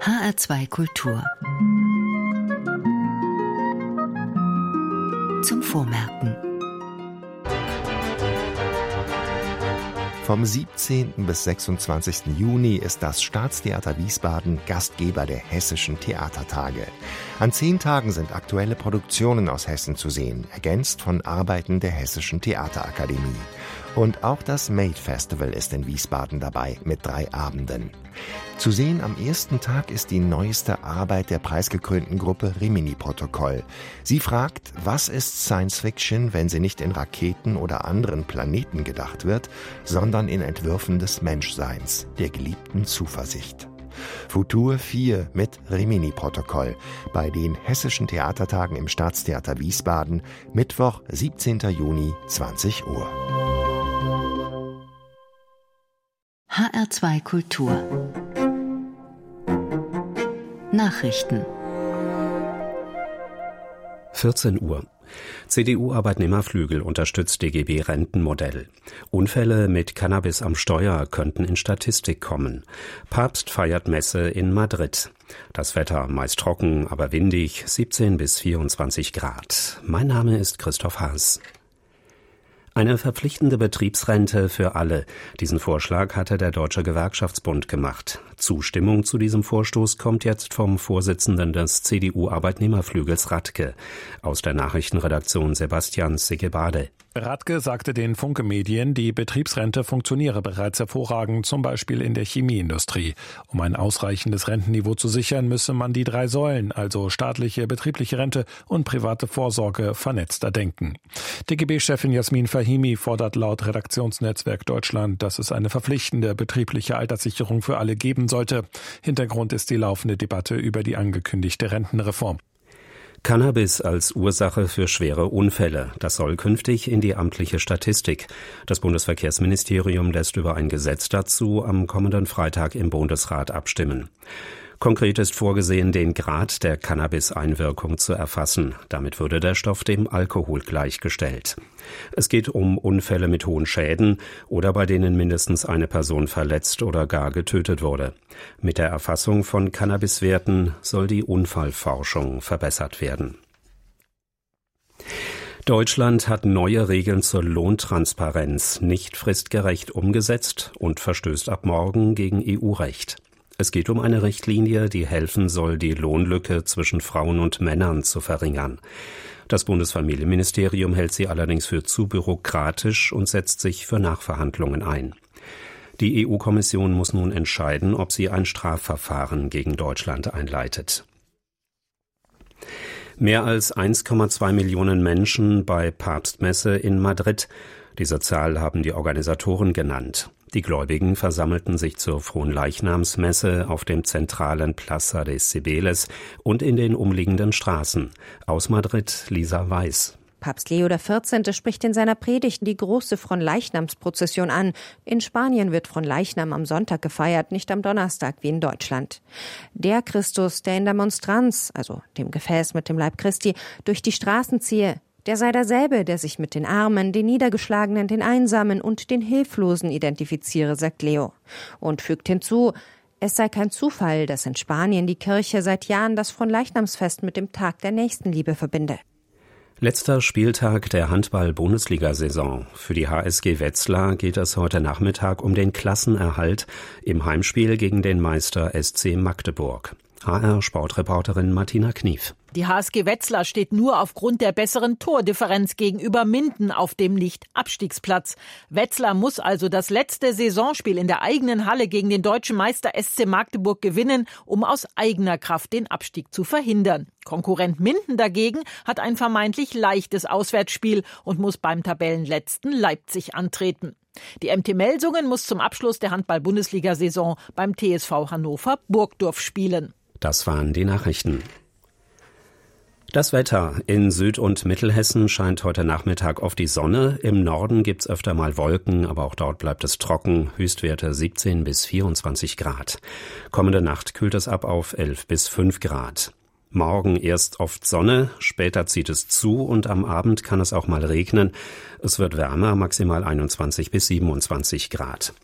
HR2 Kultur. Zum Vormerken. Vom 17. bis 26. Juni ist das Staatstheater Wiesbaden Gastgeber der Hessischen Theatertage. An 10 Tagen sind aktuelle Produktionen aus Hessen zu sehen, ergänzt von Arbeiten der Hessischen Theaterakademie. Und auch das Made Festival ist in Wiesbaden dabei mit 3 Abenden. Zu sehen am ersten Tag ist die neueste Arbeit der preisgekrönten Gruppe Rimini-Protokoll. Sie fragt, was ist Science Fiction, wenn sie nicht in Raketen oder anderen Planeten gedacht wird, sondern in Entwürfen des Menschseins, der geliebten Zuversicht. Futur 4 mit Rimini-Protokoll bei den Hessischen Theatertagen im Staatstheater Wiesbaden, Mittwoch, 17. Juni, 20 Uhr. HR2 Kultur. Nachrichten. 14 Uhr. CDU-Arbeitnehmerflügel unterstützt DGB-Rentenmodell. Unfälle mit Cannabis am Steuer könnten in Statistik kommen. Papst feiert Messe in Madrid. Das Wetter meist trocken, aber windig, 17 bis 24 Grad. Mein Name ist Christoph Haas. Eine verpflichtende Betriebsrente für alle. Diesen Vorschlag hatte der Deutsche Gewerkschaftsbund gemacht. Zustimmung zu diesem Vorstoß kommt jetzt vom Vorsitzenden des CDU-Arbeitnehmerflügels Radke. Aus der Nachrichtenredaktion Sebastian Sigebade. Radke sagte den Funke-Medien, die Betriebsrente funktioniere bereits hervorragend, zum Beispiel in der Chemieindustrie. Um ein ausreichendes Rentenniveau zu sichern, müsse man die 3 Säulen, also staatliche, betriebliche Rente und private Vorsorge, vernetzter denken. DGB-Chefin Jasmin Fahimi fordert laut Redaktionsnetzwerk Deutschland, dass es eine verpflichtende betriebliche Alterssicherung für alle geben sollte. Hintergrund ist die laufende Debatte über die angekündigte Rentenreform. Cannabis als Ursache für schwere Unfälle. Das soll künftig in die amtliche Statistik. Das Bundesverkehrsministerium lässt über ein Gesetz dazu am kommenden Freitag im Bundesrat abstimmen. Konkret ist vorgesehen, den Grad der Cannabis-Einwirkung zu erfassen. Damit würde der Stoff dem Alkohol gleichgestellt. Es geht um Unfälle mit hohen Schäden oder bei denen mindestens eine Person verletzt oder gar getötet wurde. Mit der Erfassung von Cannabiswerten soll die Unfallforschung verbessert werden. Deutschland hat neue Regeln zur Lohntransparenz nicht fristgerecht umgesetzt und verstößt ab morgen gegen EU-Recht. Es geht um eine Richtlinie, die helfen soll, die Lohnlücke zwischen Frauen und Männern zu verringern. Das Bundesfamilienministerium hält sie allerdings für zu bürokratisch und setzt sich für Nachverhandlungen ein. Die EU-Kommission muss nun entscheiden, ob sie ein Strafverfahren gegen Deutschland einleitet. Mehr als 1,2 Millionen Menschen bei Papstmesse in Madrid. Diese Zahl haben die Organisatoren genannt. Die Gläubigen versammelten sich zur Fronleichnamsmesse auf dem zentralen Plaza de Cibeles und in den umliegenden Straßen. Aus Madrid, Lisa Weiß. Papst Leo XIV. Spricht in seiner Predigt die große Fronleichnamsprozession an. In Spanien wird Fronleichnam am Sonntag gefeiert, nicht am Donnerstag wie in Deutschland. Der Christus, der in der Monstranz, also dem Gefäß mit dem Leib Christi, durch die Straßen ziehe, der sei derselbe, der sich mit den Armen, den Niedergeschlagenen, den Einsamen und den Hilflosen identifiziere, sagt Leo. Und fügt hinzu, es sei kein Zufall, dass in Spanien die Kirche seit Jahren das Fronleichnamsfest mit dem Tag der Nächstenliebe verbinde. Letzter Spieltag der Handball-Bundesliga-Saison. Für die HSG Wetzlar geht es heute Nachmittag um den Klassenerhalt im Heimspiel gegen den Meister SC Magdeburg. HR-Sportreporterin Martina Knief. Die HSG Wetzlar steht nur aufgrund der besseren Tordifferenz gegenüber Minden auf dem Nicht-Abstiegsplatz. Wetzlar muss also das letzte Saisonspiel in der eigenen Halle gegen den deutschen Meister SC Magdeburg gewinnen, um aus eigener Kraft den Abstieg zu verhindern. Konkurrent Minden dagegen hat ein vermeintlich leichtes Auswärtsspiel und muss beim Tabellenletzten Leipzig antreten. Die MT Melsungen muss zum Abschluss der Handball-Bundesliga-Saison beim TSV Hannover Burgdorf spielen. Das waren die Nachrichten. Das Wetter. In Süd- und Mittelhessen scheint heute Nachmittag oft die Sonne. Im Norden gibt's öfter mal Wolken, aber auch dort bleibt es trocken. Höchstwerte 17 bis 24 Grad. Kommende Nacht kühlt es ab auf 11 bis 5 Grad. Morgen erst oft Sonne, später zieht es zu und am Abend kann es auch mal regnen. Es wird wärmer, maximal 21 bis 27 Grad.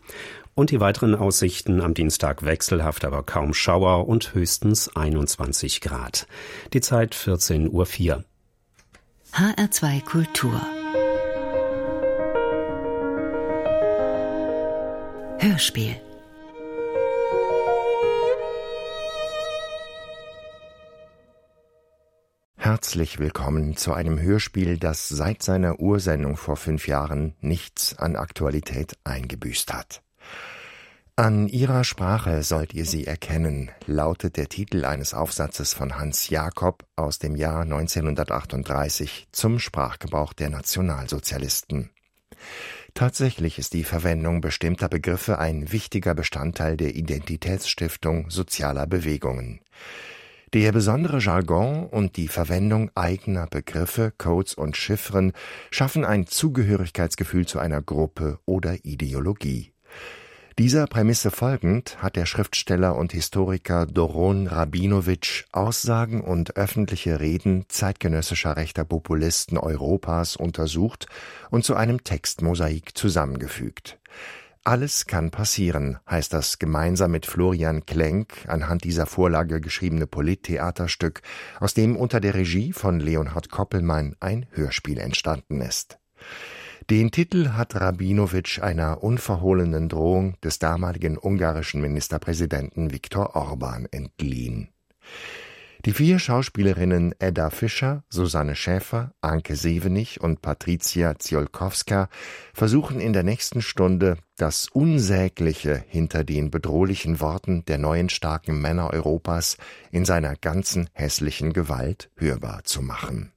Und die weiteren Aussichten: am Dienstag wechselhaft, aber kaum Schauer und höchstens 21 Grad. Die Zeit 14:04 Uhr. HR2 Kultur. Hörspiel. Herzlich willkommen zu einem Hörspiel, das seit seiner Ursendung vor 5 Jahren nichts an Aktualität eingebüßt hat. An ihrer Sprache sollt ihr sie erkennen, lautet der Titel eines Aufsatzes von Hans Jakob aus dem Jahr 1938 zum Sprachgebrauch der Nationalsozialisten. Tatsächlich ist die Verwendung bestimmter Begriffe ein wichtiger Bestandteil der Identitätsstiftung sozialer Bewegungen. Der besondere Jargon und die Verwendung eigener Begriffe, Codes und Chiffren schaffen ein Zugehörigkeitsgefühl zu einer Gruppe oder Ideologie. Dieser Prämisse folgend hat der Schriftsteller und Historiker Doron Rabinowitsch Aussagen und öffentliche Reden zeitgenössischer rechter Populisten Europas untersucht und zu einem Textmosaik zusammengefügt. Alles kann passieren, heißt das gemeinsam mit Florian Klenk anhand dieser Vorlage geschriebene Polittheaterstück, aus dem unter der Regie von Leonhard Koppelmann ein Hörspiel entstanden ist. Den Titel hat Rabinowitsch einer unverhohlenen Drohung des damaligen ungarischen Ministerpräsidenten Viktor Orbán entliehen. Die 4 Schauspielerinnen Edda Fischer, Susanne Schäfer, Anke Sevenich und Patricia Ziolkowska versuchen in der nächsten Stunde, das Unsägliche hinter den bedrohlichen Worten der neuen starken Männer Europas in seiner ganzen hässlichen Gewalt hörbar zu machen.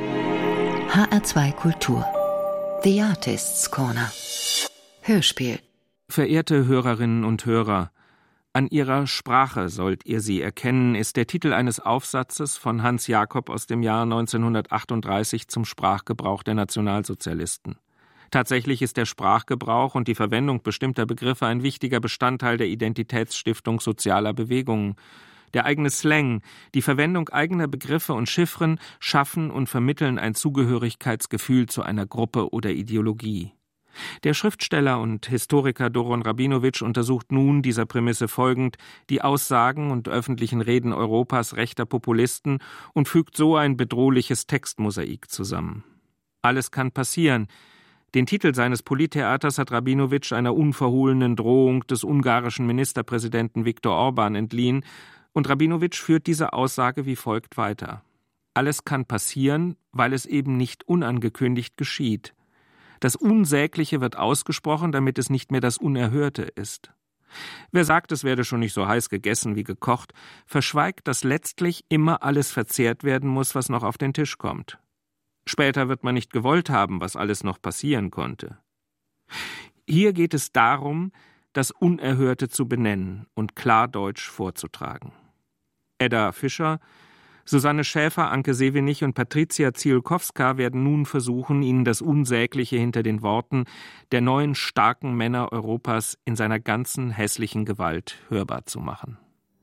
HR2 Kultur. The Artists Corner. Hörspiel. Verehrte Hörerinnen und Hörer, an ihrer Sprache sollt ihr sie erkennen, ist der Titel eines Aufsatzes von Hans Jakob aus dem Jahr 1938 zum Sprachgebrauch der Nationalsozialisten. Tatsächlich ist der Sprachgebrauch und die Verwendung bestimmter Begriffe ein wichtiger Bestandteil der Identitätsstiftung sozialer Bewegungen. Der eigene Slang, die Verwendung eigener Begriffe und Chiffren schaffen und vermitteln ein Zugehörigkeitsgefühl zu einer Gruppe oder Ideologie. Der Schriftsteller und Historiker Doron Rabinowitsch untersucht nun dieser Prämisse folgend die Aussagen und öffentlichen Reden Europas rechter Populisten und fügt so ein bedrohliches Textmosaik zusammen. Alles kann passieren. Den Titel seines Polittheaters hat Rabinowitsch einer unverhohlenen Drohung des ungarischen Ministerpräsidenten Viktor Orbán entliehen, und Rabinowitsch führt diese Aussage wie folgt weiter. Alles kann passieren, weil es eben nicht unangekündigt geschieht. Das Unsägliche wird ausgesprochen, damit es nicht mehr das Unerhörte ist. Wer sagt, es werde schon nicht so heiß gegessen wie gekocht, verschweigt, dass letztlich immer alles verzehrt werden muss, was noch auf den Tisch kommt. Später wird man nicht gewollt haben, was alles noch passieren konnte. Hier geht es darum, das Unerhörte zu benennen und klardeutsch vorzutragen. Edda Fischer, Susanne Schäfer, Anke Sevenich und Patricia Ziolkowska werden nun versuchen, ihnen das Unsägliche hinter den Worten der neuen starken Männer Europas in seiner ganzen hässlichen Gewalt hörbar zu machen.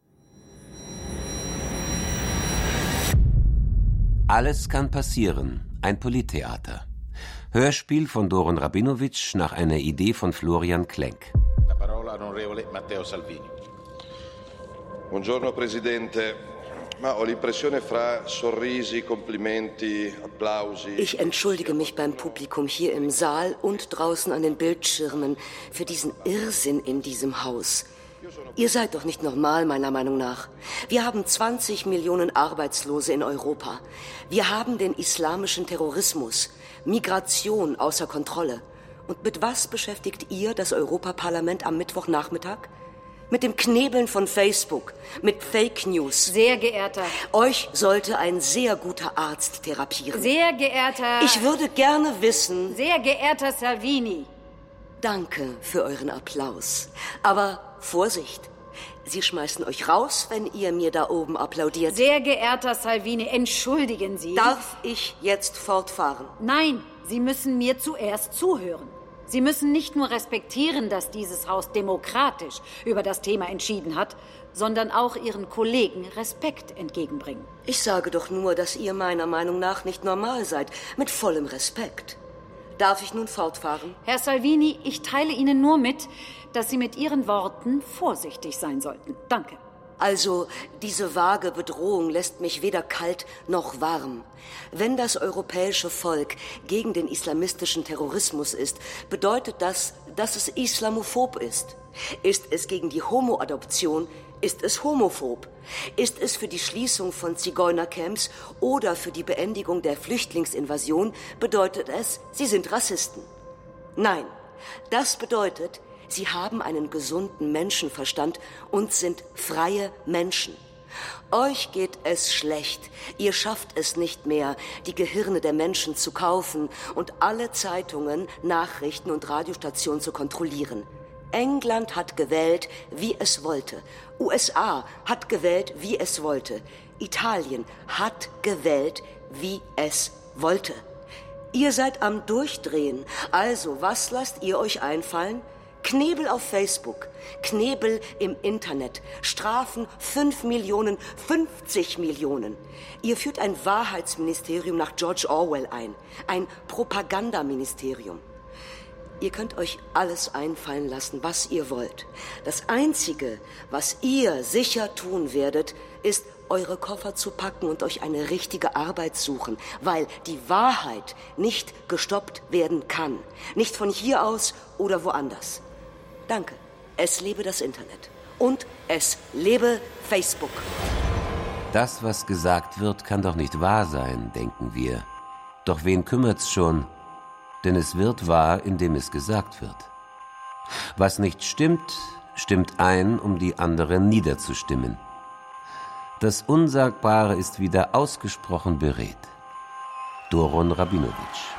Alles kann passieren. Ein Polittheater. Hörspiel von Doron Rabinowitsch nach einer Idee von Florian Klenk. La parola onorevole Matteo Salvini. Buongiorno Presidente. Ma ho l'impressione fra sorrisi, Komplimenti, Applausi. Ich entschuldige mich beim Publikum hier im Saal und draußen an den Bildschirmen für diesen Irrsinn in diesem Haus. Ihr seid doch nicht normal, meiner Meinung nach. Wir haben 20 Millionen Arbeitslose in Europa. Wir haben den islamischen Terrorismus, Migration außer Kontrolle. Und mit was beschäftigt ihr das Europaparlament am Mittwochnachmittag? Mit dem Knebeln von Facebook, mit Fake News. Sehr geehrter. Euch sollte ein sehr guter Arzt therapieren. Sehr geehrter. Ich würde gerne wissen. Sehr geehrter Salvini. Danke für euren Applaus. Aber Vorsicht, sie schmeißen euch raus, wenn ihr mir da oben applaudiert. Sehr geehrter Salvini, entschuldigen Sie. Darf ich jetzt fortfahren? Nein, Sie müssen mir zuerst zuhören. Sie müssen nicht nur respektieren, dass dieses Haus demokratisch über das Thema entschieden hat, sondern auch Ihren Kollegen Respekt entgegenbringen. Ich sage doch nur, dass ihr meiner Meinung nach nicht normal seid. Mit vollem Respekt. Darf ich nun fortfahren? Herr Salvini, ich teile Ihnen nur mit, dass Sie mit Ihren Worten vorsichtig sein sollten. Danke. Also, diese vage Bedrohung lässt mich weder kalt noch warm. Wenn das europäische Volk gegen den islamistischen Terrorismus ist, bedeutet das, dass es islamophob ist. Ist es gegen die Homo-Adoption, ist es homophob. Ist es für die Schließung von Zigeunercamps oder für die Beendigung der Flüchtlingsinvasion, bedeutet es, sie sind Rassisten. Nein, das bedeutet, sie haben einen gesunden Menschenverstand und sind freie Menschen. Euch geht es schlecht. Ihr schafft es nicht mehr, die Gehirne der Menschen zu kaufen und alle Zeitungen, Nachrichten und Radiostationen zu kontrollieren. England hat gewählt, wie es wollte. USA hat gewählt, wie es wollte. Italien hat gewählt, wie es wollte. Ihr seid am Durchdrehen. Also, was lasst ihr euch einfallen? Knebel auf Facebook, Knebel im Internet, Strafen 5 Millionen, 50 Millionen. Ihr führt ein Wahrheitsministerium nach George Orwell ein Propagandaministerium. Ihr könnt euch alles einfallen lassen, was ihr wollt. Das Einzige, was ihr sicher tun werdet, ist, eure Koffer zu packen und euch eine richtige Arbeit suchen, weil die Wahrheit nicht gestoppt werden kann. Nicht von hier aus oder woanders. Danke. Es lebe das Internet. Und es lebe Facebook. Das, was gesagt wird, kann doch nicht wahr sein, denken wir. Doch wen kümmert's schon? Denn es wird wahr, indem es gesagt wird. Was nicht stimmt, stimmt ein, um die anderen niederzustimmen. Das Unsagbare ist wieder ausgesprochen beredt. Doron Rabinowitsch.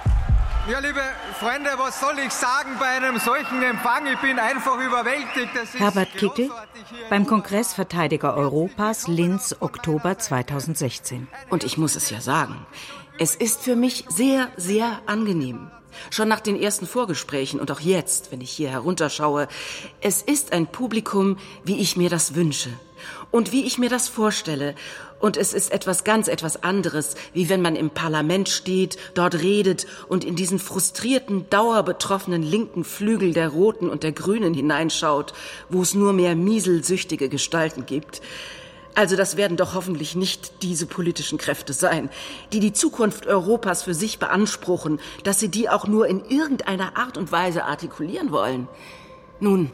Ja, liebe Freunde, was soll ich sagen bei einem solchen Empfang? Ich bin einfach überwältigt. Herbert Kickl beim Kongress Verteidiger Europas, Linz, Oktober 2016. Und ich muss es ja sagen, es ist für mich sehr, sehr angenehm. Schon nach den ersten Vorgesprächen und auch jetzt, wenn ich hier herunterschaue, es ist ein Publikum, wie ich mir das wünsche und wie ich mir das vorstelle. Und es ist etwas anderes, wie wenn man im Parlament steht, dort redet und in diesen frustrierten, dauerbetroffenen linken Flügel der Roten und der Grünen hineinschaut, wo es nur mehr mieselsüchtige Gestalten gibt. Also das werden doch hoffentlich nicht diese politischen Kräfte sein, die die Zukunft Europas für sich beanspruchen, dass sie die auch nur in irgendeiner Art und Weise artikulieren wollen. Nun,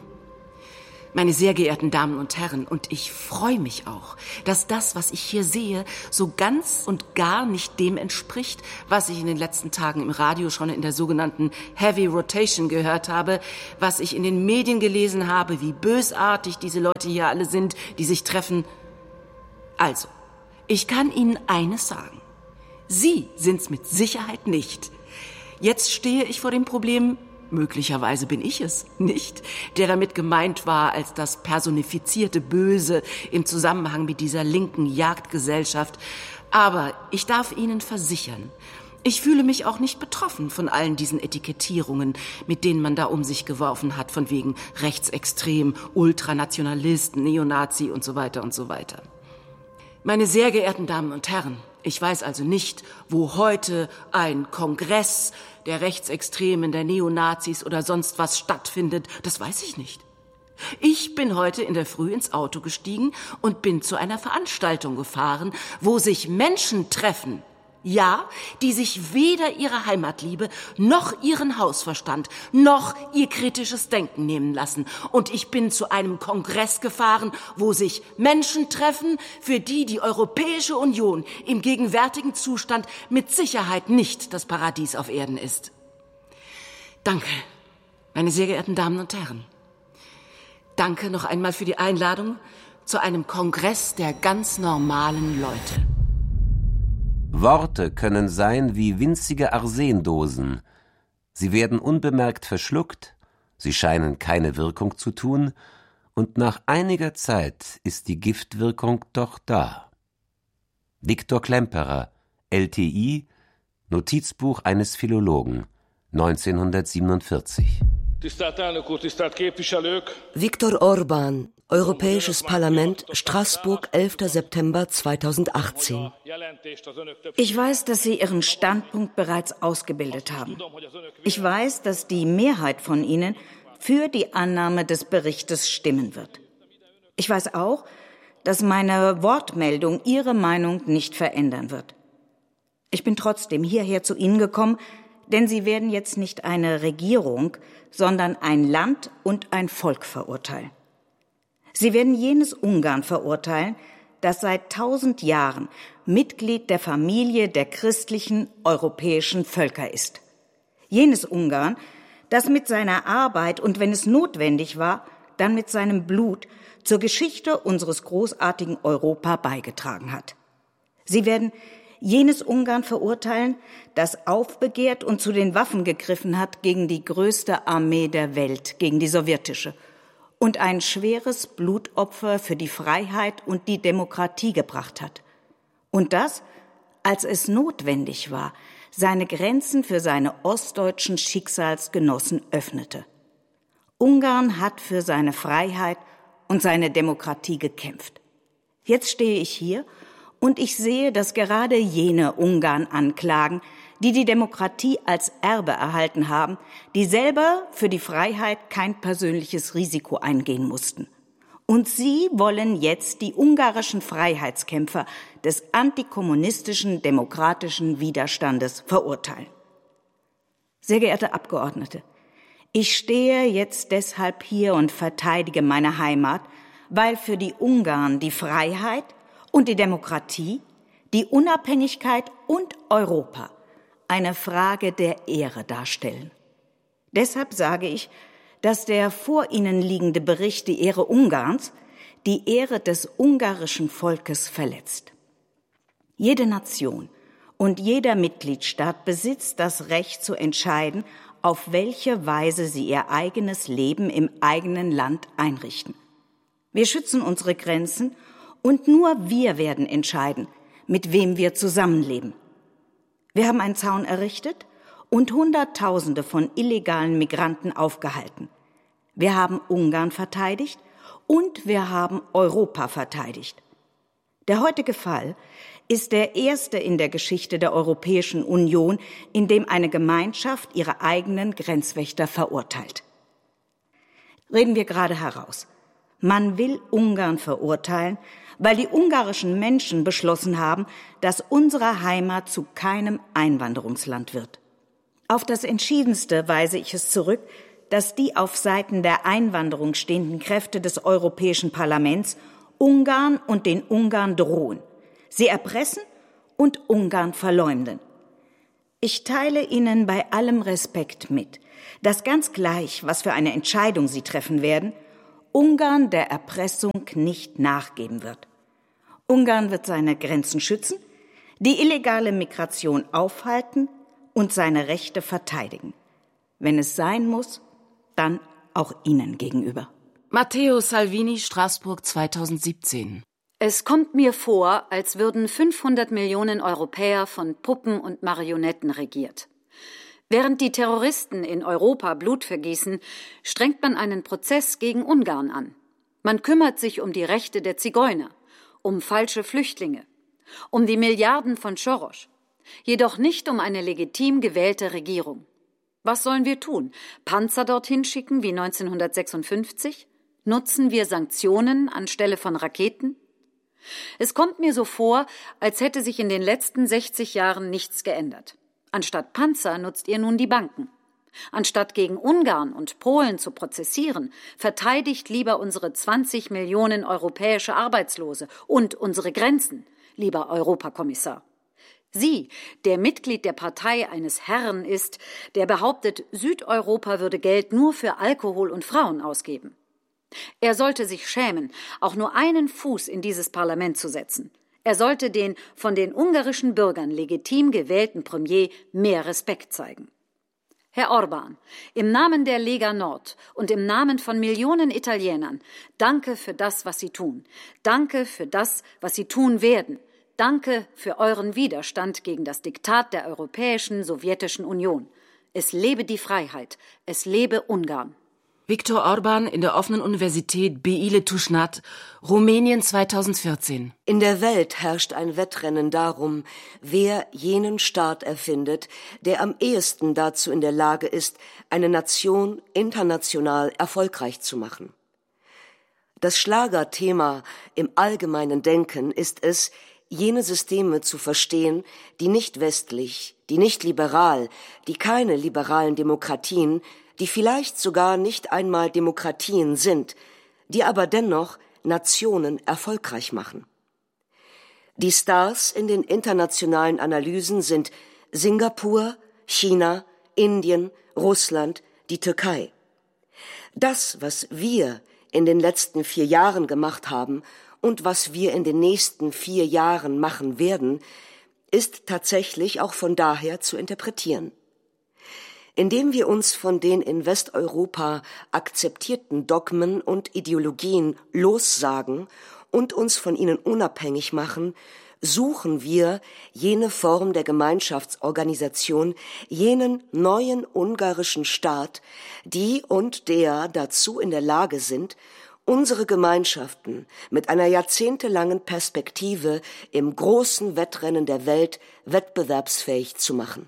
meine sehr geehrten Damen und Herren, und ich freue mich auch, dass das, was ich hier sehe, so ganz und gar nicht dem entspricht, was ich in den letzten Tagen im Radio schon in der sogenannten Heavy Rotation gehört habe, was ich in den Medien gelesen habe, wie bösartig diese Leute hier alle sind, die sich treffen. Also, ich kann Ihnen eines sagen. Sie sind's mit Sicherheit nicht. Jetzt stehe ich vor dem Problem, möglicherweise bin ich es nicht, der damit gemeint war als das personifizierte Böse im Zusammenhang mit dieser linken Jagdgesellschaft. Aber ich darf Ihnen versichern, ich fühle mich auch nicht betroffen von allen diesen Etikettierungen, mit denen man da um sich geworfen hat, von wegen Rechtsextrem, Ultranationalisten, Neonazi und so weiter und so weiter. Meine sehr geehrten Damen und Herren, ich weiß also nicht, wo heute ein Kongress der Rechtsextremen, der Neonazis oder sonst was stattfindet. Das weiß ich nicht. Ich bin heute in der Früh ins Auto gestiegen und bin zu einer Veranstaltung gefahren, wo sich Menschen treffen. Ja, die sich weder ihre Heimatliebe, noch ihren Hausverstand, noch ihr kritisches Denken nehmen lassen. Und ich bin zu einem Kongress gefahren, wo sich Menschen treffen, für die die Europäische Union im gegenwärtigen Zustand mit Sicherheit nicht das Paradies auf Erden ist. Danke, meine sehr geehrten Damen und Herren. Danke noch einmal für die Einladung zu einem Kongress der ganz normalen Leute. Worte können sein wie winzige Arsendosen. Sie werden unbemerkt verschluckt, sie scheinen keine Wirkung zu tun, und nach einiger Zeit ist die Giftwirkung doch da. Viktor Klemperer, LTI, Notizbuch eines Philologen, 1947. Viktor Orbán, Europäisches Parlament, Straßburg, 11. September 2018. Ich weiß, dass Sie Ihren Standpunkt bereits ausgebildet haben. Ich weiß, dass die Mehrheit von Ihnen für die Annahme des Berichtes stimmen wird. Ich weiß auch, dass meine Wortmeldung Ihre Meinung nicht verändern wird. Ich bin trotzdem hierher zu Ihnen gekommen, denn Sie werden jetzt nicht eine Regierung, sondern ein Land und ein Volk verurteilen. Sie werden jenes Ungarn verurteilen, das seit 1000 Jahren Mitglied der Familie der christlichen europäischen Völker ist. Jenes Ungarn, das mit seiner Arbeit und, wenn es notwendig war, dann mit seinem Blut zur Geschichte unseres großartigen Europa beigetragen hat. Sie werden jenes Ungarn verurteilen, das aufbegehrt und zu den Waffen gegriffen hat gegen die größte Armee der Welt, gegen die sowjetische, und ein schweres Blutopfer für die Freiheit und die Demokratie gebracht hat. Und das, als es notwendig war, seine Grenzen für seine ostdeutschen Schicksalsgenossen öffnete. Ungarn hat für seine Freiheit und seine Demokratie gekämpft. Jetzt stehe ich hier und ich sehe, dass gerade jene Ungarn anklagen, die die Demokratie als Erbe erhalten haben, die selber für die Freiheit kein persönliches Risiko eingehen mussten. Und sie wollen jetzt die ungarischen Freiheitskämpfer des antikommunistischen demokratischen Widerstandes verurteilen. Sehr geehrte Abgeordnete, ich stehe jetzt deshalb hier und verteidige meine Heimat, weil für die Ungarn die Freiheit und die Demokratie, die Unabhängigkeit und Europa eine Frage der Ehre darstellen. Deshalb sage ich, dass der vor Ihnen liegende Bericht die Ehre Ungarns, die Ehre des ungarischen Volkes verletzt. Jede Nation und jeder Mitgliedstaat besitzt das Recht zu entscheiden, auf welche Weise sie ihr eigenes Leben im eigenen Land einrichten. Wir schützen unsere Grenzen und nur wir werden entscheiden, mit wem wir zusammenleben. Wir haben einen Zaun errichtet und Hunderttausende von illegalen Migranten aufgehalten. Wir haben Ungarn verteidigt und wir haben Europa verteidigt. Der heutige Fall ist der erste in der Geschichte der Europäischen Union, in dem eine Gemeinschaft ihre eigenen Grenzwächter verurteilt. Reden wir gerade heraus. Man will Ungarn verurteilen, weil die ungarischen Menschen beschlossen haben, dass unsere Heimat zu keinem Einwanderungsland wird. Auf das Entschiedenste weise ich es zurück, dass die auf Seiten der Einwanderung stehenden Kräfte des Europäischen Parlaments Ungarn und den Ungarn drohen. Sie erpressen und Ungarn verleumden. Ich teile Ihnen bei allem Respekt mit, dass ganz gleich, was für eine Entscheidung Sie treffen werden, Ungarn der Erpressung nicht nachgeben wird. Ungarn wird seine Grenzen schützen, die illegale Migration aufhalten und seine Rechte verteidigen. Wenn es sein muss, dann auch Ihnen gegenüber. Matteo Salvini, Straßburg 2017. Es kommt mir vor, als würden 500 Millionen Europäer von Puppen und Marionetten regiert. Während die Terroristen in Europa Blut vergießen, strengt man einen Prozess gegen Ungarn an. Man kümmert sich um die Rechte der Zigeuner, um falsche Flüchtlinge, um die Milliarden von Soros, jedoch nicht um eine legitim gewählte Regierung. Was sollen wir tun? Panzer dorthin schicken wie 1956? Nutzen wir Sanktionen anstelle von Raketen? Es kommt mir so vor, als hätte sich in den letzten 60 Jahren nichts geändert. Anstatt Panzer nutzt ihr nun die Banken. Anstatt gegen Ungarn und Polen zu prozessieren, verteidigt lieber unsere 20 Millionen europäische Arbeitslose und unsere Grenzen, lieber Europakommissar. Sie, der Mitglied der Partei eines Herrn ist, der behauptet, Südeuropa würde Geld nur für Alkohol und Frauen ausgeben. Er sollte sich schämen, auch nur einen Fuß in dieses Parlament zu setzen. Er sollte den von den ungarischen Bürgern legitim gewählten Premier mehr Respekt zeigen. Herr Orbán, im Namen der Lega Nord und im Namen von Millionen Italienern, danke für das, was Sie tun. Danke für das, was Sie tun werden. Danke für euren Widerstand gegen das Diktat der Europäischen Sowjetischen Union. Es lebe die Freiheit. Es lebe Ungarn. Viktor Orban in der offenen Universität Beile-Tușnad, Rumänien 2014. In der Welt herrscht ein Wettrennen darum, wer jenen Staat erfindet, der am ehesten dazu in der Lage ist, eine Nation international erfolgreich zu machen. Das Schlagerthema im allgemeinen Denken ist es, jene Systeme zu verstehen, die nicht westlich, die nicht liberal, die keine liberalen Demokratien, die vielleicht sogar nicht einmal Demokratien sind, die aber dennoch Nationen erfolgreich machen. Die Stars in den internationalen Analysen sind Singapur, China, Indien, Russland, die Türkei. Das, was wir in den letzten 4 Jahren gemacht haben und was wir in den nächsten 4 Jahren machen werden, ist tatsächlich auch von daher zu interpretieren. Indem wir uns von den in Westeuropa akzeptierten Dogmen und Ideologien lossagen und uns von ihnen unabhängig machen, suchen wir jene Form der Gemeinschaftsorganisation, jenen neuen ungarischen Staat, die und der dazu in der Lage sind, unsere Gemeinschaften mit einer jahrzehntelangen Perspektive im großen Wettrennen der Welt wettbewerbsfähig zu machen.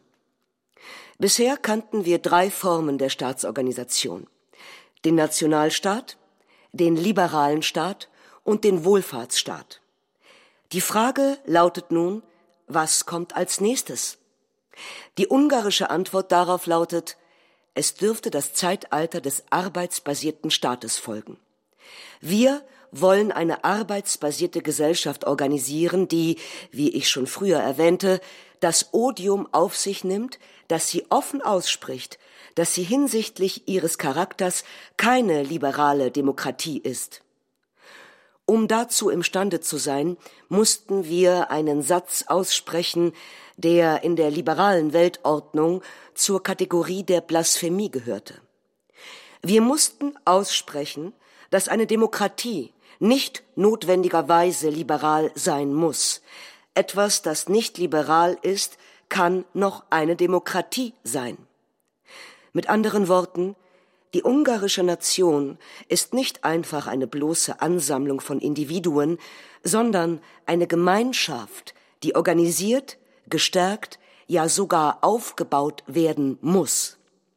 Bisher kannten wir 3 Formen der Staatsorganisation: den Nationalstaat, den liberalen Staat und den Wohlfahrtsstaat. Die Frage lautet nun, was kommt als nächstes? Die ungarische Antwort darauf lautet, es dürfte das Zeitalter des arbeitsbasierten Staates folgen. Wir wollen eine arbeitsbasierte Gesellschaft organisieren, die, wie ich schon früher erwähnte, das Odium auf sich nimmt, dass sie offen ausspricht, dass sie hinsichtlich ihres Charakters keine liberale Demokratie ist. Um dazu imstande zu sein, mussten wir einen Satz aussprechen, der in der liberalen Weltordnung zur Kategorie der Blasphemie gehörte. Wir mussten aussprechen, dass eine Demokratie nicht notwendigerweise liberal sein muss. Etwas, das nicht liberal ist, kann noch eine Demokratie sein. Mit anderen Worten, die ungarische Nation ist nicht einfach eine bloße Ansammlung von Individuen, sondern eine Gemeinschaft, die organisiert, gestärkt, ja sogar aufgebaut werden muss.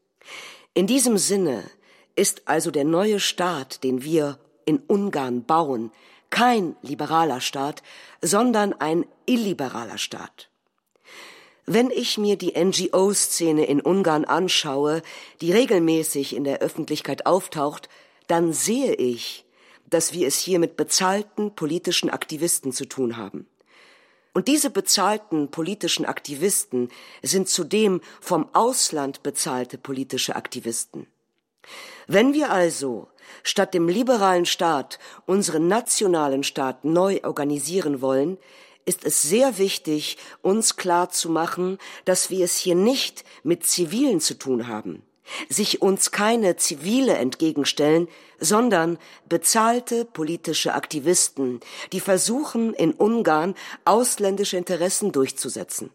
In diesem Sinne ist also der neue Staat, den wir in Ungarn bauen, kein liberaler Staat, sondern ein illiberaler Staat. Wenn ich mir die NGO-Szene in Ungarn anschaue, die regelmäßig in der Öffentlichkeit auftaucht, dann sehe ich, dass wir es hier mit bezahlten politischen Aktivisten zu tun haben. Und diese bezahlten politischen Aktivisten sind zudem vom Ausland bezahlte politische Aktivisten. Wenn wir also statt dem liberalen Staat unseren nationalen Staat neu organisieren wollen, ist es sehr wichtig, uns klarzumachen, dass wir es hier nicht mit Zivilen zu tun haben, sich uns keine Zivile entgegenstellen, sondern bezahlte politische Aktivisten, die versuchen, in Ungarn ausländische Interessen durchzusetzen.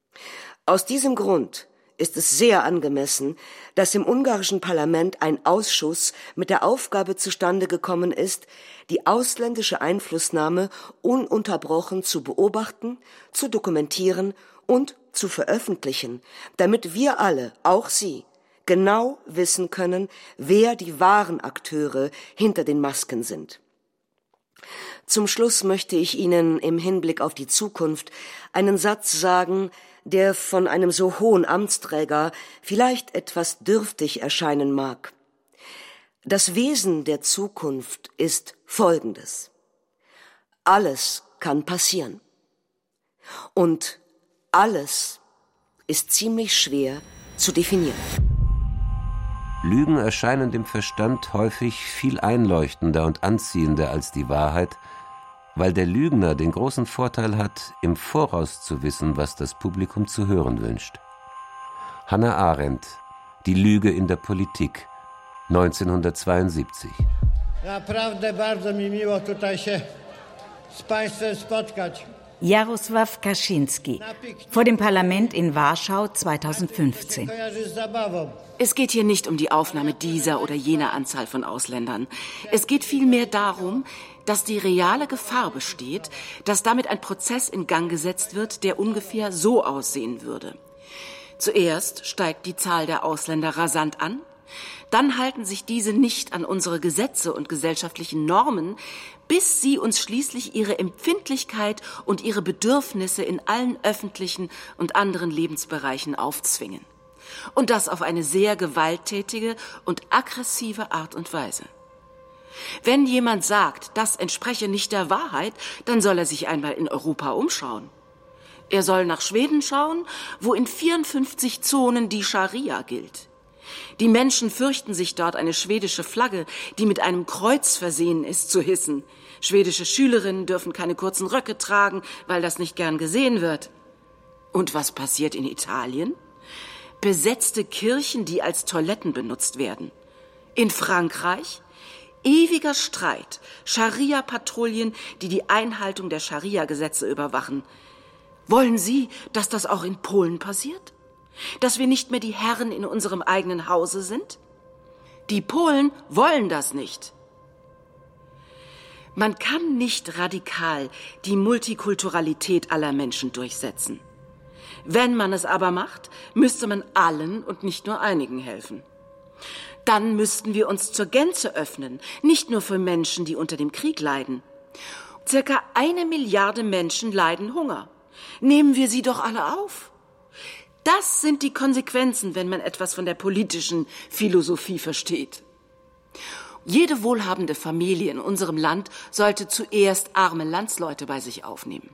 Aus diesem Grund ist es sehr angemessen, dass im ungarischen Parlament ein Ausschuss mit der Aufgabe zustande gekommen ist, die ausländische Einflussnahme ununterbrochen zu beobachten, zu dokumentieren und zu veröffentlichen, damit wir alle, auch Sie, genau wissen können, wer die wahren Akteure hinter den Masken sind. Zum Schluss möchte ich Ihnen im Hinblick auf die Zukunft einen Satz sagen, der von einem so hohen Amtsträger vielleicht etwas dürftig erscheinen mag. Das Wesen der Zukunft ist Folgendes: Alles kann passieren. Und alles ist ziemlich schwer zu definieren. Lügen erscheinen dem Verstand häufig viel einleuchtender und anziehender als die Wahrheit, weil der Lügner den großen Vorteil hat, im Voraus zu wissen, was das Publikum zu hören wünscht. Hannah Arendt, Die Lüge in der Politik, 1972. Naprawdę bardzo mi miło tutaj się z Państwem spotkać. Jarosław Kaczyński vor dem Parlament in Warschau 2015. Es geht hier nicht um die Aufnahme dieser oder jener Anzahl von Ausländern. Es geht vielmehr darum, dass die reale Gefahr besteht, dass damit ein Prozess in Gang gesetzt wird, der ungefähr so aussehen würde. Zuerst steigt die Zahl der Ausländer rasant an, dann halten sich diese nicht an unsere Gesetze und gesellschaftlichen Normen, bis sie uns schließlich ihre Empfindlichkeit und ihre Bedürfnisse in allen öffentlichen und anderen Lebensbereichen aufzwingen. Und das auf eine sehr gewalttätige und aggressive Art und Weise. Wenn jemand sagt, das entspreche nicht der Wahrheit, dann soll er sich einmal in Europa umschauen. Er soll nach Schweden schauen, wo in 54 Zonen die Scharia gilt. Die Menschen fürchten sich dort, eine schwedische Flagge, die mit einem Kreuz versehen ist, zu hissen. Schwedische Schülerinnen dürfen keine kurzen Röcke tragen, weil das nicht gern gesehen wird. Und was passiert in Italien? Besetzte Kirchen, die als Toiletten benutzt werden. In Frankreich ewiger Streit, Scharia-Patrouillen, die die Einhaltung der Scharia-Gesetze überwachen. Wollen Sie, dass das auch in Polen passiert? Dass wir nicht mehr die Herren in unserem eigenen Hause sind? Die Polen wollen das nicht. Man kann nicht radikal die Multikulturalität aller Menschen durchsetzen. Wenn man es aber macht, müsste man allen und nicht nur einigen helfen. Dann müssten wir uns zur Gänze öffnen, nicht nur für Menschen, die unter dem Krieg leiden. Circa 1 Milliarde Menschen leiden Hunger. Nehmen wir sie doch alle auf. Das sind die Konsequenzen, wenn man etwas von der politischen Philosophie versteht. Jede wohlhabende Familie in unserem Land sollte zuerst arme Landsleute bei sich aufnehmen.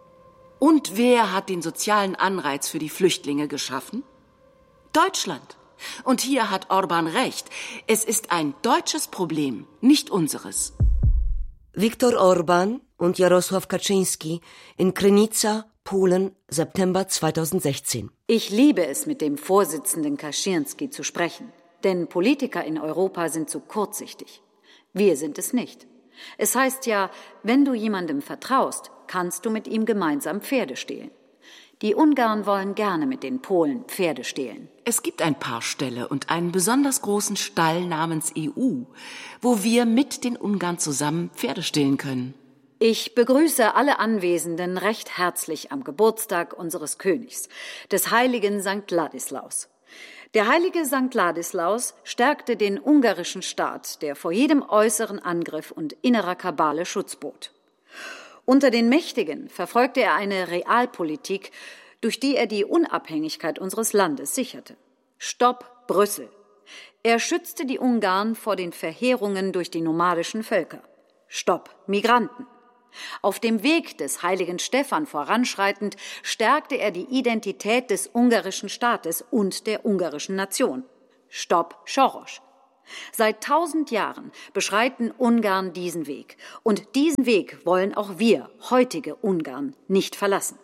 Und wer hat den sozialen Anreiz für die Flüchtlinge geschaffen? Deutschland. Und hier hat Orbán recht. Es ist ein deutsches Problem, nicht unseres. Viktor Orbán und Jarosław Kaczyński in Krynica, Polen, September 2016. Ich liebe es, mit dem Vorsitzenden Kaczyński zu sprechen. Denn Politiker in Europa sind zu kurzsichtig. Wir sind es nicht. Es heißt ja, wenn du jemandem vertraust, kannst du mit ihm gemeinsam Pferde stehlen. Die Ungarn wollen gerne mit den Polen Pferde stehlen. Es gibt ein paar Ställe und einen besonders großen Stall namens EU, wo wir mit den Ungarn zusammen Pferde stehlen können. Ich begrüße alle Anwesenden recht herzlich am Geburtstag unseres Königs, des heiligen St. Ladislaus. Der heilige St. Ladislaus stärkte den ungarischen Staat, der vor jedem äußeren Angriff und innerer Kabale Schutz bot. Unter den Mächtigen verfolgte er eine Realpolitik, durch die er die Unabhängigkeit unseres Landes sicherte. Stopp Brüssel. Er schützte die Ungarn vor den Verheerungen durch die nomadischen Völker. Stopp Migranten. Auf dem Weg des heiligen Stephan voranschreitend stärkte er die Identität des ungarischen Staates und der ungarischen Nation. Stopp Soros. Seit 1000 Jahren beschreiten Ungarn diesen Weg. Und diesen Weg wollen auch wir, heutige Ungarn, nicht verlassen.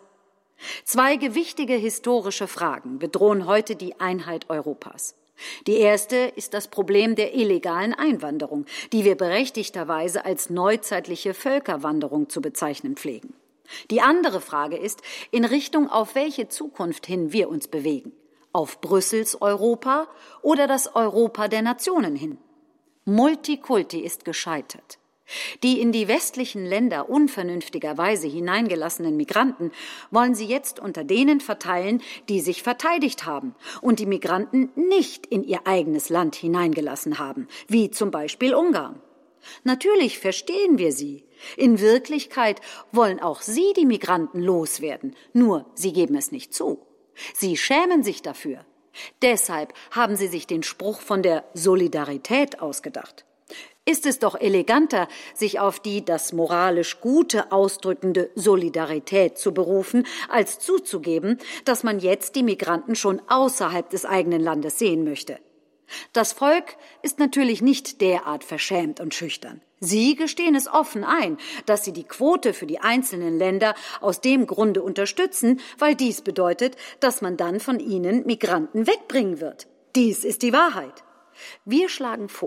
2 gewichtige historische Fragen bedrohen heute die Einheit Europas. Die erste ist das Problem der illegalen Einwanderung, die wir berechtigterweise als neuzeitliche Völkerwanderung zu bezeichnen pflegen. Die andere Frage ist, in Richtung auf welche Zukunft hin wir uns bewegen. Auf Brüssels Europa oder das Europa der Nationen hin? Multikulti ist gescheitert. Die in die westlichen Länder unvernünftigerweise hineingelassenen Migranten wollen sie jetzt unter denen verteilen, die sich verteidigt haben und die Migranten nicht in ihr eigenes Land hineingelassen haben, wie zum Beispiel Ungarn. Natürlich verstehen wir sie. In Wirklichkeit wollen auch sie die Migranten loswerden, nur sie geben es nicht zu. Sie schämen sich dafür. Deshalb haben sie sich den Spruch von der Solidarität ausgedacht. Ist es doch eleganter, sich auf die das moralisch Gute ausdrückende Solidarität zu berufen, als zuzugeben, dass man jetzt die Migranten schon außerhalb des eigenen Landes sehen möchte. Das Volk ist natürlich nicht derart verschämt und schüchtern. Sie gestehen es offen ein, dass sie die Quote für die einzelnen Länder aus dem Grunde unterstützen, weil dies bedeutet, dass man dann von ihnen Migranten wegbringen wird. Dies ist die Wahrheit. Wir schlagen vor,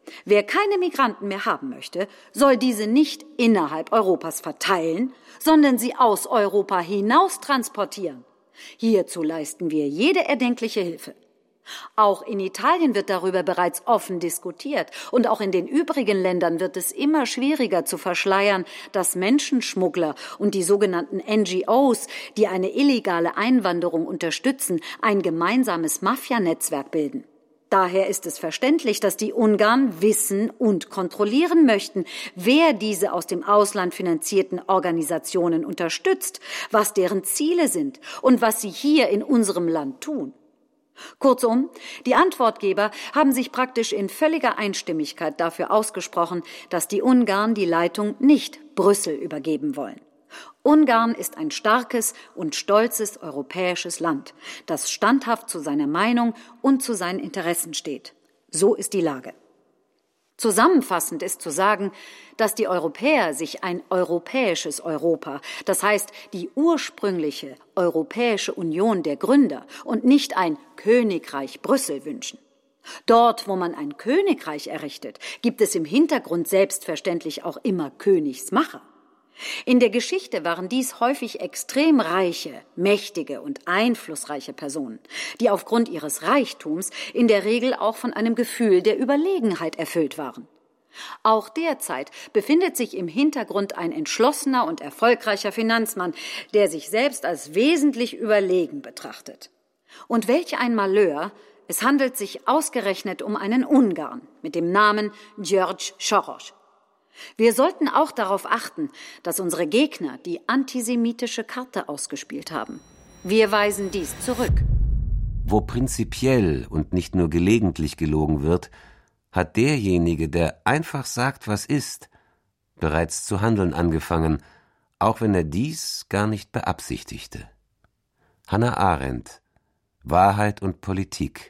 Wer keine Migranten mehr haben möchte, soll diese nicht innerhalb Europas verteilen, sondern sie aus Europa hinaus transportieren. Hierzu leisten wir jede erdenkliche Hilfe. Auch in Italien wird darüber bereits offen diskutiert und auch in den übrigen Ländern wird es immer schwieriger zu verschleiern, dass Menschenschmuggler und die sogenannten NGOs, die eine illegale Einwanderung unterstützen, ein gemeinsames Mafia-Netzwerk bilden. Daher ist es verständlich, dass die Ungarn wissen und kontrollieren möchten, wer diese aus dem Ausland finanzierten Organisationen unterstützt, was deren Ziele sind und was sie hier in unserem Land tun. Kurzum, die Antwortgeber haben sich praktisch in völliger Einstimmigkeit dafür ausgesprochen, dass die Ungarn die Leitung nicht Brüssel übergeben wollen. Ungarn ist ein starkes und stolzes europäisches Land, das standhaft zu seiner Meinung und zu seinen Interessen steht. So ist die Lage. Zusammenfassend ist zu sagen, dass die Europäer sich ein europäisches Europa, das heißt die ursprüngliche Europäische Union der Gründer und nicht ein Königreich Brüssel wünschen. Dort, wo man ein Königreich errichtet, gibt es im Hintergrund selbstverständlich auch immer Königsmacher. In der Geschichte waren dies häufig extrem reiche, mächtige und einflussreiche Personen, die aufgrund ihres Reichtums in der Regel auch von einem Gefühl der Überlegenheit erfüllt waren. Auch derzeit befindet sich im Hintergrund ein entschlossener und erfolgreicher Finanzmann, der sich selbst als wesentlich überlegen betrachtet. Und welch ein Malheur, es handelt sich ausgerechnet um einen Ungarn mit dem Namen György Soros. Wir sollten auch darauf achten, dass unsere Gegner die antisemitische Karte ausgespielt haben. Wir weisen dies zurück. Wo prinzipiell und nicht nur gelegentlich gelogen wird, hat derjenige, der einfach sagt, was ist, bereits zu handeln angefangen, auch wenn er dies gar nicht beabsichtigte. Hannah Arendt, Wahrheit und Politik,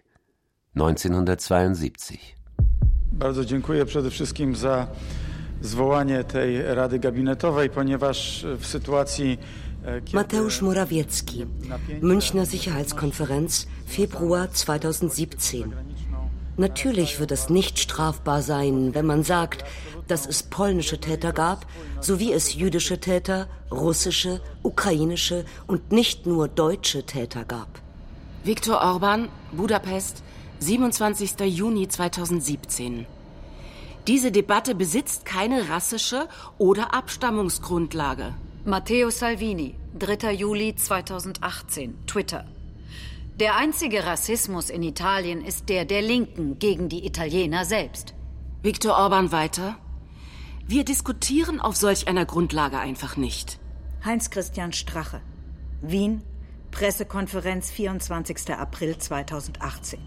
1972. Bardzo dziękuję przede wszystkim za zwołanie tej Rady Gabinetowej, ponieważ w sytuacji Mateusz Morawiecki, Münchner Sicherheitskonferenz, Februar 2017. Natürlich wird es nicht strafbar sein, wenn man sagt, dass es polnische Täter gab, sowie es jüdische Täter, russische, ukrainische und nicht nur deutsche Täter gab. Viktor Orban, Budapest, 27. Juni 2017. Diese Debatte besitzt keine rassische oder Abstammungsgrundlage. Matteo Salvini, 3. Juli 2018, Twitter. Der einzige Rassismus in Italien ist der Linken gegen die Italiener selbst. Viktor Orban weiter. Wir diskutieren auf solch einer Grundlage einfach nicht. Heinz-Christian Strache, Wien, Pressekonferenz 24. April 2018.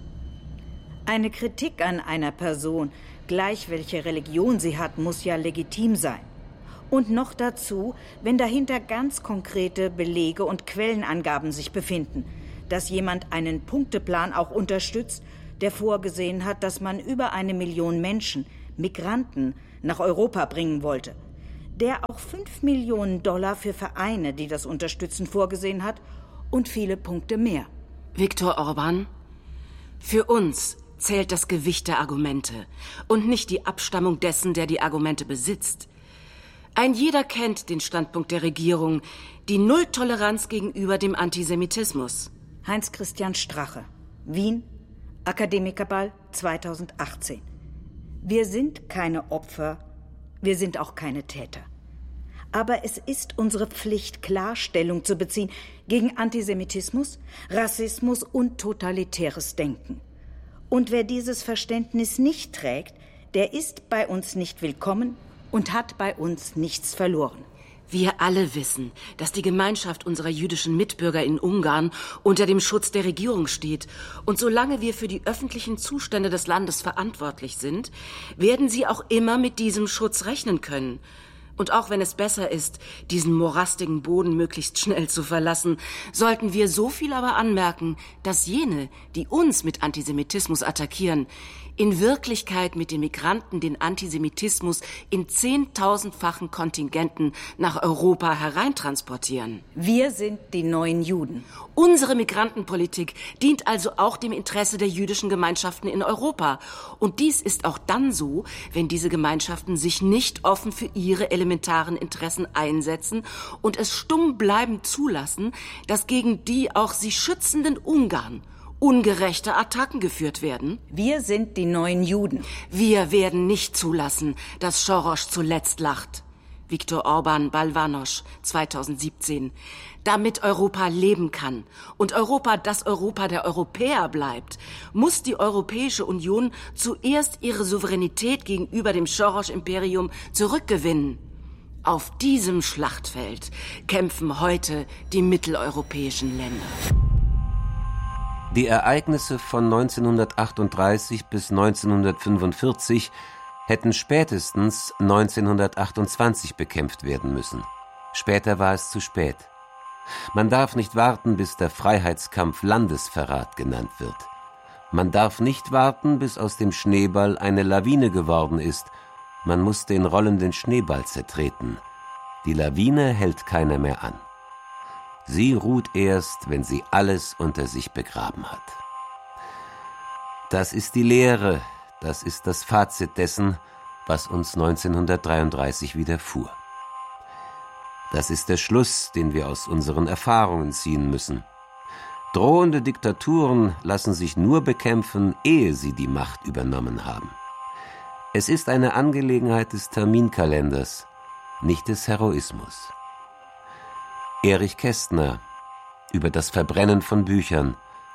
Eine Kritik an einer Person, gleich welche Religion sie hat, muss ja legitim sein. Und noch dazu, wenn dahinter ganz konkrete Belege und Quellenangaben sich befinden, dass jemand einen Punkteplan auch unterstützt, der vorgesehen hat, dass man über 1 Million Menschen, Migranten, nach Europa bringen wollte, der auch $5 Millionen für Vereine, die das unterstützen, vorgesehen hat und viele Punkte mehr. Viktor Orban, für uns zählt das Gewicht der Argumente und nicht die Abstammung dessen, der die Argumente besitzt. Ein jeder kennt den Standpunkt der Regierung, die Nulltoleranz gegenüber dem Antisemitismus. Heinz-Christian Strache, Wien, Akademikerball 2018. Wir sind keine Opfer, wir sind auch keine Täter. Aber es ist unsere Pflicht, Klarstellung zu beziehen gegen Antisemitismus, Rassismus und totalitäres Denken. Und wer dieses Verständnis nicht trägt, der ist bei uns nicht willkommen und hat bei uns nichts verloren. Wir alle wissen, dass die Gemeinschaft unserer jüdischen Mitbürger in Ungarn unter dem Schutz der Regierung steht. Und solange wir für die öffentlichen Zustände des Landes verantwortlich sind, werden sie auch immer mit diesem Schutz rechnen können. Und auch wenn es besser ist, diesen morastigen Boden möglichst schnell zu verlassen, sollten wir so viel aber anmerken, dass jene, die uns mit Antisemitismus attackieren, in Wirklichkeit mit den Migranten den Antisemitismus in 10.000-fachen Kontingenten nach Europa hereintransportieren. Wir sind die neuen Juden. Unsere Migrantenpolitik dient also auch dem Interesse der jüdischen Gemeinschaften in Europa. Und dies ist auch dann so, wenn diese Gemeinschaften sich nicht offen für ihre elementaren Interessen einsetzen und es stumm bleiben zulassen, dass gegen die auch sie schützenden Ungarn ungerechte Attacken geführt werden. Wir sind die neuen Juden. Wir werden nicht zulassen, dass Soros zuletzt lacht. Viktor Orban Balvanosch, 2017. Damit Europa leben kann und Europa das Europa der Europäer bleibt, muss die Europäische Union zuerst ihre Souveränität gegenüber dem Soros-Imperium zurückgewinnen. Auf diesem Schlachtfeld kämpfen heute die mitteleuropäischen Länder. Die Ereignisse von 1938 bis 1945 hätten spätestens 1928 bekämpft werden müssen. Später war es zu spät. Man darf nicht warten, bis der Freiheitskampf Landesverrat genannt wird. Man darf nicht warten, bis aus dem Schneeball eine Lawine geworden ist. Man muss den rollenden Schneeball zertreten. Die Lawine hält keiner mehr an. Sie ruht erst, wenn sie alles unter sich begraben hat. Das ist die Lehre, das ist das Fazit dessen, was uns 1933 widerfuhr. Das ist der Schluss, den wir aus unseren Erfahrungen ziehen müssen. Drohende Diktaturen lassen sich nur bekämpfen, ehe sie die Macht übernommen haben. Es ist eine Angelegenheit des Terminkalenders, nicht des Heroismus. Erich Kästner über das Verbrennen von Büchern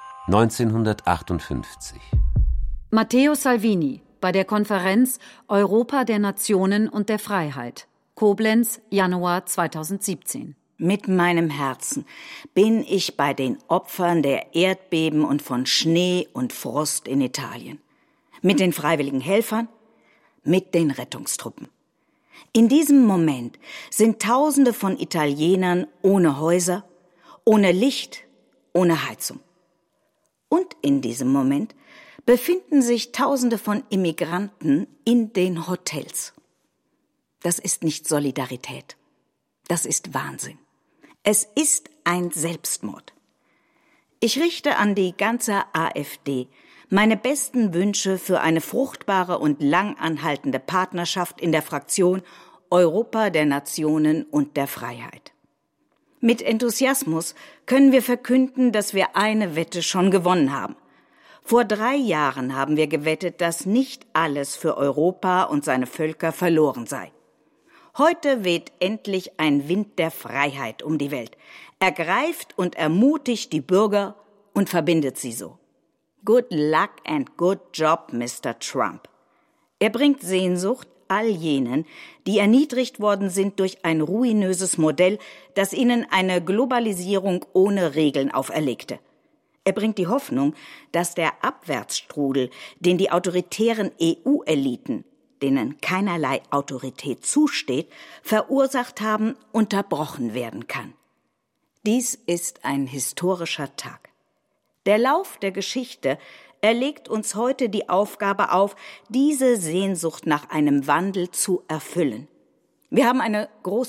1958. Matteo Salvini bei der Konferenz Europa der Nationen und der Freiheit. Koblenz, Januar 2017. Mit meinem Herzen bin ich bei den Opfern der Erdbeben und von Schnee und Frost in Italien. Mit den freiwilligen Helfern, mit den Rettungstruppen. In diesem Moment sind Tausende von Italienern ohne Häuser, ohne Licht, ohne Heizung. Und in diesem Moment befinden sich Tausende von Immigranten in den Hotels. Das ist nicht Solidarität. Das ist Wahnsinn. Es ist ein Selbstmord. Ich richte an die ganze AfD meine besten Wünsche für eine fruchtbare und langanhaltende Partnerschaft in der Fraktion Europa der Nationen und der Freiheit. Mit Enthusiasmus können wir verkünden, dass wir eine Wette schon gewonnen haben. Vor 3 Jahren haben wir gewettet, dass nicht alles für Europa und seine Völker verloren sei. Heute weht endlich ein Wind der Freiheit um die Welt, ergreift und ermutigt die Bürger und verbindet sie so. Good luck and good job, Mr. Trump. Er bringt Sehnsucht all jenen, die erniedrigt worden sind durch ein ruinöses Modell, das ihnen eine Globalisierung ohne Regeln auferlegte. Er bringt die Hoffnung, dass der Abwärtsstrudel, den die autoritären EU-Eliten, denen keinerlei Autorität zusteht, verursacht haben, unterbrochen werden kann. Dies ist ein historischer Tag. Der Lauf der Geschichte erlegt uns heute die Aufgabe auf, diese Sehnsucht nach einem Wandel zu erfüllen. Wir haben eine große